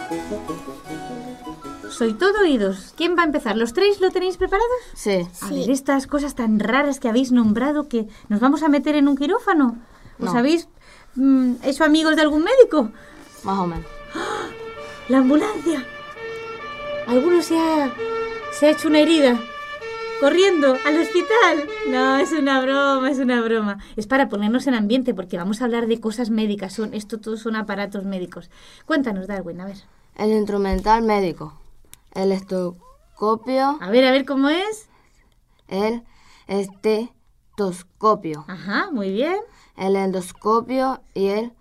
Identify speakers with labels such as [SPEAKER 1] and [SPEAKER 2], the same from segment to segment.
[SPEAKER 1] Soy todo oídos. ¿Quién va a empezar? ¿Los tres lo tenéis preparados?
[SPEAKER 2] Sí.
[SPEAKER 1] A ver, estas cosas tan raras que habéis nombrado, que nos vamos a meter en un quirófano. ¿Os
[SPEAKER 2] No.
[SPEAKER 1] habéis hecho amigos de algún médico?
[SPEAKER 2] Más o menos.
[SPEAKER 1] ¡La ambulancia! ¿Alguno se ha hecho una herida? ¡Corriendo al hospital! No, es una broma, es una broma. Es para ponernos en ambiente, porque vamos a hablar de cosas médicas. Esto todos son aparatos médicos. Cuéntanos, Darwin, a ver.
[SPEAKER 2] El instrumental médico. El estetoscopio.
[SPEAKER 1] A ver, ¿cómo es?
[SPEAKER 2] El estetoscopio.
[SPEAKER 1] Ajá, muy bien.
[SPEAKER 2] El endoscopio y el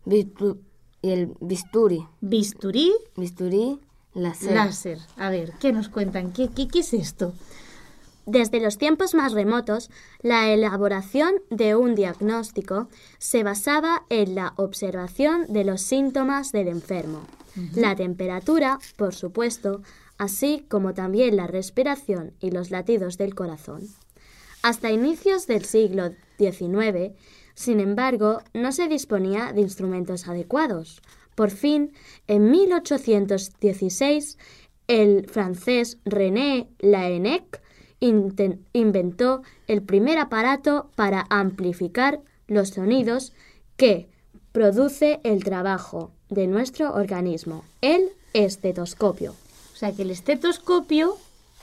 [SPEAKER 2] bisturí.
[SPEAKER 1] Bisturí.
[SPEAKER 2] Bisturí láser.
[SPEAKER 1] Láser. A ver, ¿qué nos cuentan? ¿Qué es esto?
[SPEAKER 3] Desde los tiempos más remotos, la elaboración de un diagnóstico se basaba en la observación de los síntomas del enfermo. La temperatura, por supuesto, así como también la respiración y los latidos del corazón. Hasta inicios del siglo XIX, sin embargo, no se disponía de instrumentos adecuados. Por fin, en 1816, el francés René Laennec inventó el primer aparato para amplificar los sonidos que produce el trabajo de nuestro organismo, el estetoscopio.
[SPEAKER 1] O sea que el estetoscopio,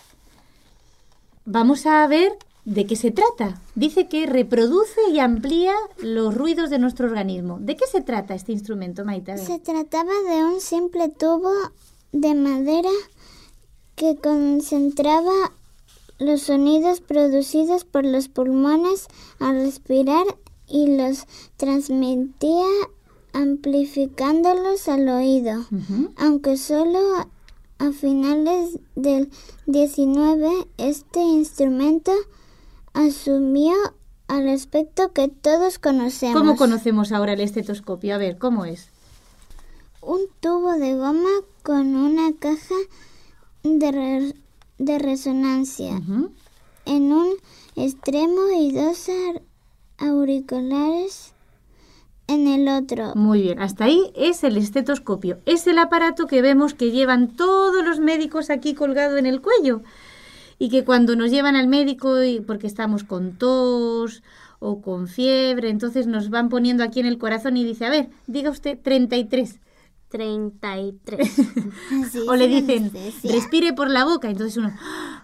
[SPEAKER 1] vamos a ver de qué se trata. Dice que reproduce y amplía los ruidos de nuestro organismo. ¿De qué se trata este instrumento, Maite?
[SPEAKER 4] Se trataba de un simple tubo de madera que concentraba los sonidos producidos por los pulmones al respirar y los transmitía amplificándolos al oído. Aunque solo a finales del 19 este instrumento asumió al aspecto que todos conocemos.
[SPEAKER 1] ¿Cómo conocemos ahora el estetoscopio? A ver, ¿cómo es?
[SPEAKER 4] Un tubo de goma con una caja de resonancia en un extremo y dos auriculares en el otro.
[SPEAKER 1] Muy bien, hasta ahí es el estetoscopio. Es el aparato que vemos que llevan todos los médicos aquí colgado en el cuello. Y que cuando nos llevan al médico porque estamos con tos o con fiebre, entonces nos van poniendo aquí en el corazón y dice, a ver, diga usted 33.
[SPEAKER 3] 33.
[SPEAKER 1] O le dicen, respire por la boca. Entonces uno...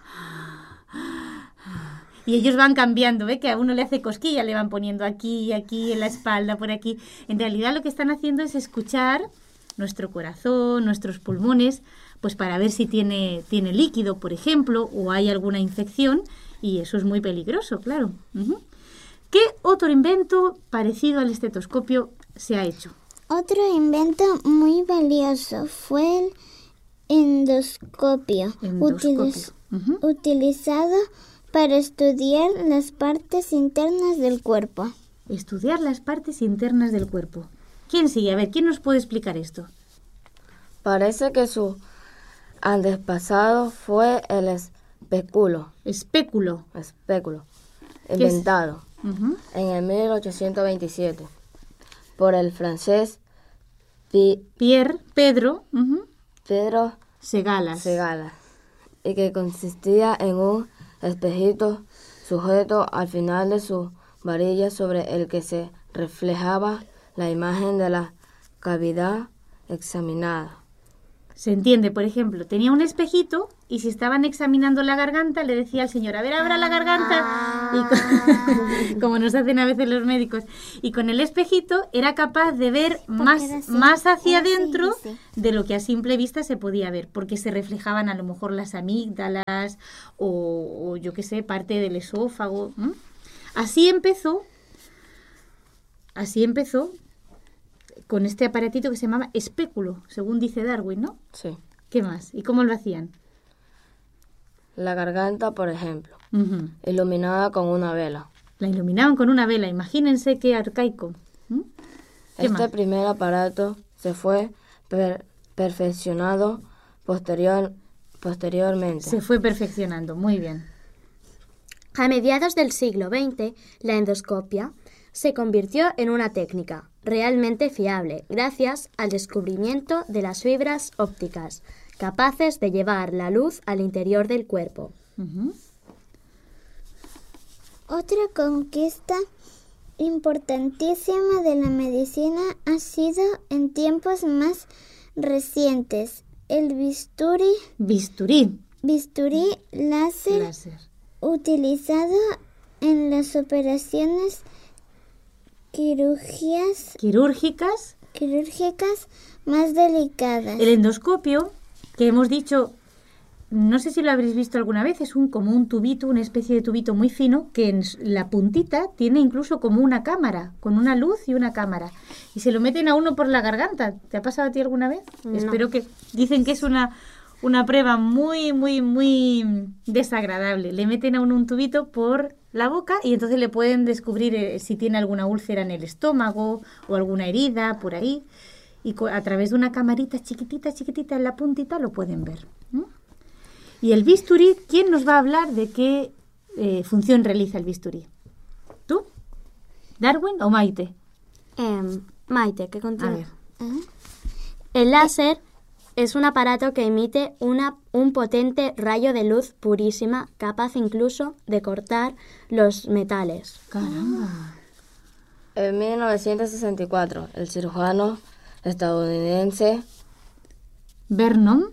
[SPEAKER 1] Y ellos van cambiando, ¿ve? Que a uno le hace cosquilla, le van poniendo aquí, aquí, en la espalda, por aquí. En realidad lo que están haciendo es escuchar nuestro corazón, nuestros pulmones, pues para ver si tiene líquido, por ejemplo, o hay alguna infección, y eso es muy peligroso, claro. ¿Qué otro invento parecido al estetoscopio se ha hecho?
[SPEAKER 4] Otro invento muy valioso fue el endoscopio. Utilizado para estudiar las partes internas del cuerpo.
[SPEAKER 1] Estudiar las partes internas del cuerpo. ¿Quién sigue? A ver, ¿quién nos puede explicar esto?
[SPEAKER 2] Parece que su antepasado fue el espéculo.
[SPEAKER 1] Espéculo.
[SPEAKER 2] Inventado en el 1827 por el francés
[SPEAKER 1] Pedro
[SPEAKER 2] Segalas,
[SPEAKER 1] Segalas.
[SPEAKER 2] y que consistía en un espejito sujeto al final de su varilla sobre el que se reflejaba la imagen de la cavidad examinada.
[SPEAKER 1] Se entiende, por ejemplo, tenía un espejito y si estaban examinando la garganta le decía al señor, a ver, abra la garganta. Y como nos hacen a veces los médicos. Y con el espejito era capaz de ver más hacia adentro de lo que a simple vista se podía ver, porque se reflejaban a lo mejor las amígdalas o yo qué sé, parte del esófago. Así empezó con este aparatito que se llamaba espéculo, según dice Darwin, ¿no?
[SPEAKER 2] Sí.
[SPEAKER 1] ¿Qué más? ¿Y cómo lo hacían?
[SPEAKER 2] La garganta, por ejemplo, iluminada con una vela.
[SPEAKER 1] La iluminaban con una vela, imagínense qué arcaico.
[SPEAKER 2] Este primer aparato se fue perfeccionado posteriormente.
[SPEAKER 1] Se fue perfeccionando, muy bien.
[SPEAKER 3] A mediados del siglo XX, la endoscopia se convirtió en una técnica realmente fiable, gracias al descubrimiento de las fibras ópticas, capaces de llevar la luz al interior del cuerpo.
[SPEAKER 4] Otra conquista importantísima de la medicina ha sido en tiempos más recientes el bisturí láser utilizado en las operaciones quirúrgicas más delicadas.
[SPEAKER 1] El endoscopio, que hemos dicho, no sé si lo habréis visto alguna vez, es como un tubito, una especie de tubito muy fino, que en la puntita tiene incluso como una cámara, con una luz y una cámara. Y se lo meten a uno por la garganta. ¿Te ha pasado a ti alguna vez?
[SPEAKER 3] No.
[SPEAKER 1] Espero que... Dicen que es una prueba muy, muy, muy desagradable. Le meten a uno un tubito por la boca y entonces le pueden descubrir si tiene alguna úlcera en el estómago o alguna herida por ahí. Y a través de una camarita chiquitita en la puntita lo pueden ver. Y el bisturí, ¿quién nos va a hablar de qué función realiza el bisturí? ¿Tú? ¿Darwin o Maite?
[SPEAKER 3] Maite, ¿qué contiene?
[SPEAKER 1] A ver.
[SPEAKER 3] El láser es un aparato que emite un potente rayo de luz purísima, capaz incluso de cortar los metales.
[SPEAKER 1] ¡Caramba!
[SPEAKER 2] En 1964, el cirujano estadounidense
[SPEAKER 1] Vernon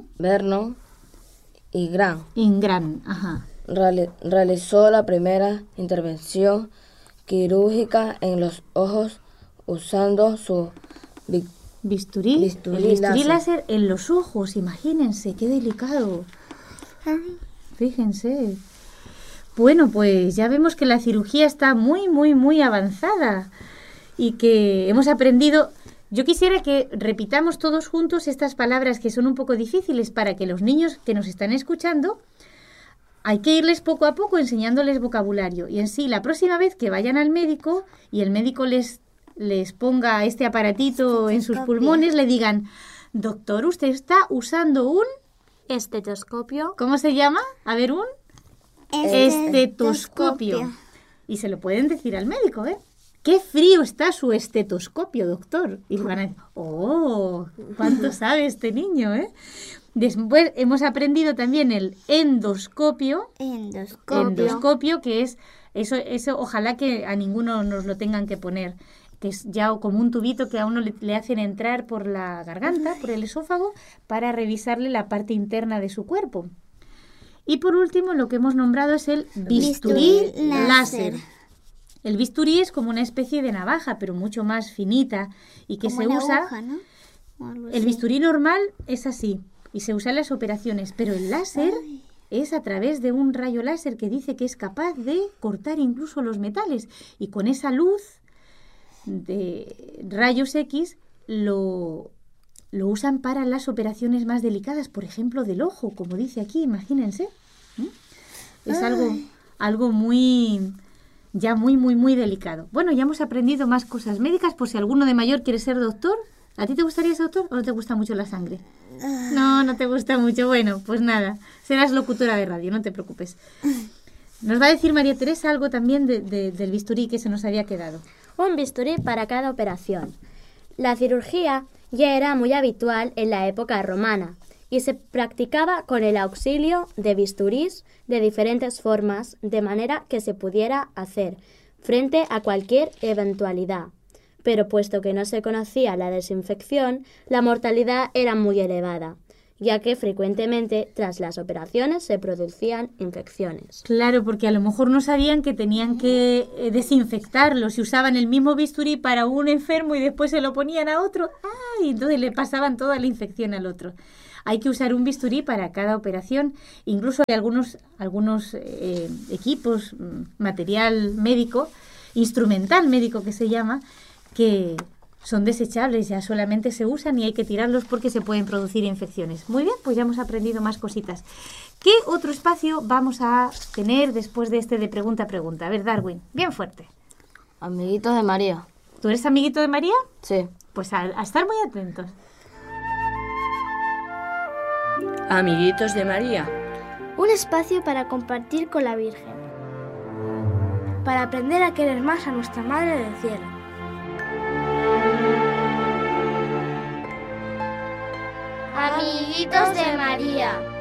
[SPEAKER 2] Ingram
[SPEAKER 1] ajá.
[SPEAKER 2] realizó la primera intervención quirúrgica en los ojos usando su
[SPEAKER 1] Bisturí. El bisturí láser en los ojos, imagínense, qué delicado. Fíjense. Bueno, pues ya vemos que la cirugía está muy, muy, muy avanzada y que hemos aprendido. Yo quisiera que repitamos todos juntos estas palabras que son un poco difíciles para que los niños que nos están escuchando, hay que irles poco a poco enseñándoles vocabulario. Y en sí, la próxima vez que vayan al médico y el médico les ponga este aparatito en sus pulmones, le digan: doctor, usted está usando un
[SPEAKER 3] estetoscopio.
[SPEAKER 1] ¿Cómo se llama? A ver, un estetoscopio. Y se lo pueden decir al médico, ¿eh? ¡Qué frío está su estetoscopio, doctor! Y van a decir: ¡oh! ¿Cuánto sabe este niño, eh? Después hemos aprendido también el endoscopio. Endoscopio, que es eso, ojalá que a ninguno nos lo tengan que poner, que es ya como un tubito que a uno le hacen entrar por la garganta, por el esófago, para revisarle la parte interna de su cuerpo. Y por último, lo que hemos nombrado es el bisturí láser. El bisturí es como una especie de navaja, pero mucho más finita y que se usa...
[SPEAKER 4] aguja, ¿no?
[SPEAKER 1] El bisturí normal es así y se usa en las operaciones, pero el láser es a través de un rayo láser que dice que es capaz de cortar incluso los metales, y con esa luz de rayos X lo usan para las operaciones más delicadas, por ejemplo del ojo, como dice aquí, imagínense. Es algo muy... ya muy, muy, muy delicado. Bueno, ya hemos aprendido más cosas médicas, por si alguno de mayor quiere ser doctor. ¿A ti te gustaría ser doctor o no te gusta mucho la sangre? No te gusta mucho. Bueno, pues nada, serás locutora de radio, no te preocupes. Nos va a decir María Teresa algo también del bisturí que se nos había quedado.
[SPEAKER 3] Un bisturí para cada operación. La cirugía ya era muy habitual en la época romana y se practicaba con el auxilio de bisturís de diferentes formas, de manera que se pudiera hacer frente a cualquier eventualidad. Pero puesto que no se conocía la desinfección, la mortalidad era muy elevada, ya que frecuentemente tras las operaciones se producían infecciones.
[SPEAKER 1] Claro, porque a lo mejor no sabían que tenían que desinfectarlo, si usaban el mismo bisturí para un enfermo y después se lo ponían a otro, y entonces le pasaban toda la infección al otro. Hay que usar un bisturí para cada operación. Incluso hay algunos equipos, material médico, instrumental médico que se llama, que son desechables, ya solamente se usan y hay que tirarlos porque se pueden producir infecciones. Muy bien, pues ya hemos aprendido más cositas. ¿Qué otro espacio vamos a tener después de este de pregunta a pregunta? A ver, Darwin, bien fuerte.
[SPEAKER 2] Amiguitos de María.
[SPEAKER 1] ¿Tú eres amiguito de María?
[SPEAKER 2] Sí.
[SPEAKER 1] Pues a estar muy atentos.
[SPEAKER 5] Amiguitos de María.
[SPEAKER 6] Un espacio para compartir con la Virgen, para aprender a querer más a nuestra Madre del Cielo.
[SPEAKER 7] Amiguitos de María.